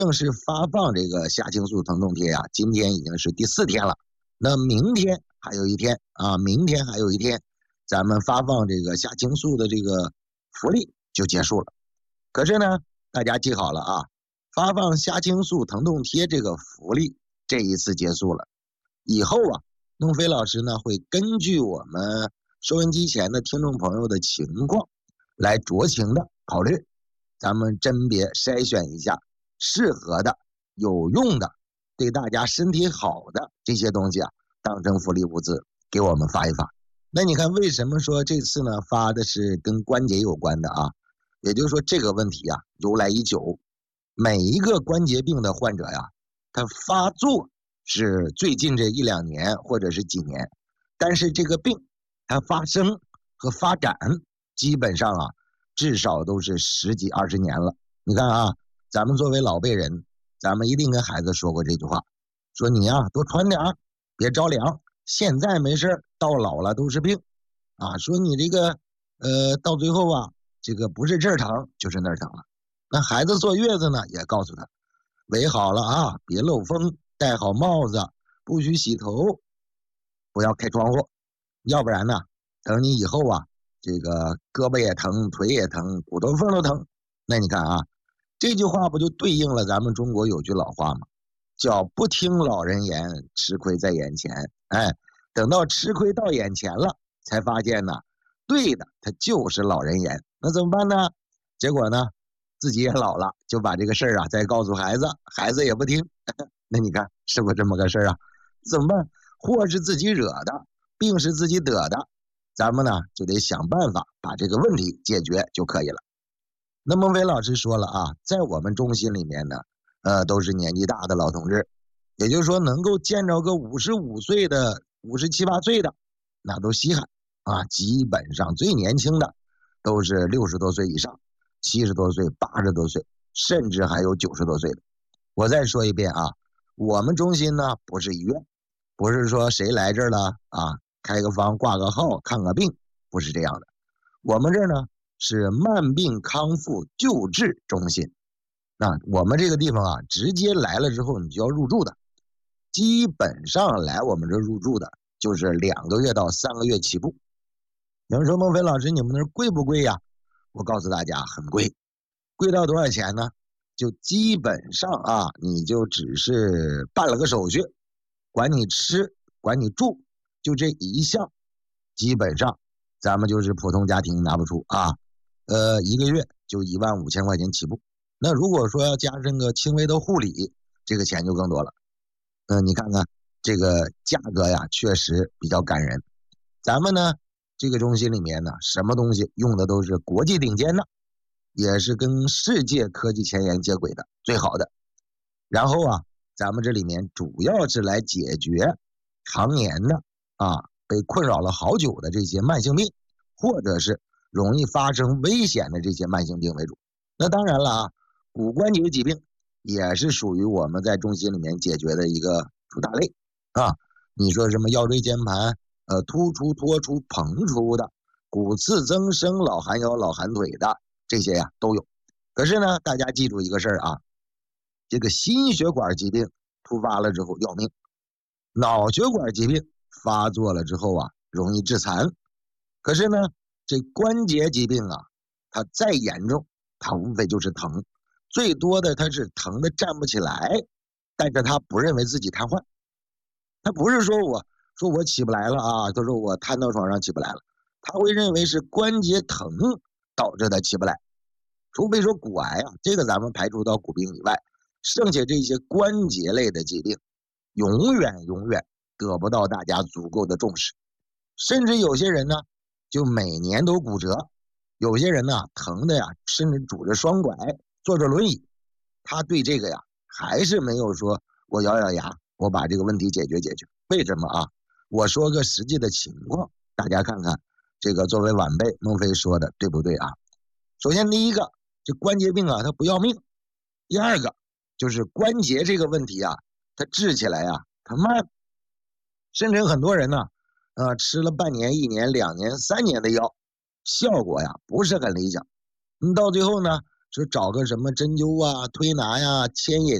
正式发放这个虾青素疼痛贴呀，今天已经是第4天了。那明天还有一天啊，明天还有一天，咱们发放这个虾青素的这个福利就结束了。可是呢，大家记好了啊，发放虾青素疼痛贴这个福利这一次结束了。以后啊，孟非老师呢会根据我们收音机前的听众朋友的情况来酌情的考虑，咱们甄别筛选一下适合的、有用的、对大家身体好的这些东西啊，当成福利物资给我们发一发。那你看为什么说这次呢发的是跟关节有关的啊？也就是说这个问题啊由来已久，每一个关节病的患者呀，他发作是最近这1-2年或者是几年，但是这个病它发生和发展基本上啊至少都是10几20年了。你看啊，咱们作为老辈人，咱们一定跟孩子说过这句话，说你啊多穿点，别着凉，现在没事，到老了都是病啊。说你这个到最后啊，这个不是这儿疼就是那儿疼了。那孩子坐月子呢，也告诉他围好了啊，别漏风，戴好帽子，不许洗头，不要开窗户，要不然呢，等你以后啊，这个胳膊也疼，腿也疼，骨头缝都疼。那你看啊，这句话不就对应了咱们中国有句老话吗？叫不听老人言，吃亏在眼前。哎，等到吃亏到眼前了，才发现呢，对的，它就是老人言。那怎么办呢？结果呢，自己也老了，就把这个事儿啊再告诉孩子，孩子也不听。那你看是不是这么个事儿啊？怎么办？祸是自己惹的，病是自己得的，咱们呢就得想办法把这个问题解决就可以了。那孟非老师说了啊，在我们中心里面呢，都是年纪大的老同志，也就是说能够见着个55岁的、57、8岁的，那都稀罕啊。基本上最年轻的都是60多岁以上，70多岁、80多岁，甚至还有90多岁的。我再说一遍啊，我们中心呢不是医院，不是说谁来这儿了啊，开个方挂个号看个病，不是这样的。我们这儿呢是慢病康复救治中心。那我们这个地方啊，直接来了之后你就要入住的，基本上来我们这入住的就是2个月到3个月起步。有人说孟非老师你们那儿贵不贵呀？我告诉大家很贵，贵到多少钱呢？就基本上啊，你就只是办了个手续，管你吃管你住，就这一项，基本上咱们就是普通家庭拿不出啊。1个月就15000块钱起步。那如果说要加上个轻微的护理，这个钱就更多了。你看看这个价格呀，确实比较感人。咱们呢这个中心里面呢，什么东西用的都是国际顶尖的，也是跟世界科技前沿接轨的最好的。然后啊，咱们这里面主要是来解决常年的啊被困扰了好久的这些慢性病，或者是容易发生危险的这些慢性病为主。那当然了啊，骨关节疾病也是属于我们在中心里面解决的一个主打类啊。你说什么腰椎间盘突出脱出膨出的，骨刺增生老寒腰老寒腿的，这些呀都有。可是呢大家记住一个事儿啊，这个心血管疾病突发了之后要命，脑血管疾病发作了之后啊容易致残。可是呢这关节疾病啊，它再严重它无非就是疼，最多的它是疼的站不起来，但是他不认为自己瘫痪。他不是说我起不来了啊，就是我瘫到床上起不来了，他会认为是关节疼导致他起不来。除非说骨癌啊，这个咱们排除到骨病以外，剩下这些关节类的疾病永远得不到大家足够的重视。甚至有些人呢就每年都骨折，有些人呢疼的呀甚至拄着双拐坐着轮椅，他对这个呀还是没有说我咬咬牙我把这个问题解决。为什么啊？我说个实际的情况，大家看看这个作为晚辈孟非说的对不对啊？首先第一个，这关节病啊它不要命。第二个就是关节这个问题啊，它治起来啊它慢，甚至很多人呢吃了半年、1年、2年、3年的药，效果呀不是很理想。到最后呢说找个什么针灸啊、推拿呀、牵引